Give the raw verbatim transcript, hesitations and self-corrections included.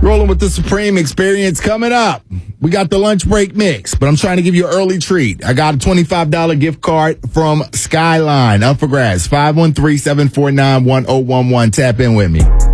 Rolling with the Supreme Experience coming up. We got the lunch break mix, but I'm trying to give you an early treat. I got a twenty-five dollars gift card from Skyline. Up for grabs. five one three, seven four nine, one oh one one. Tap in with me.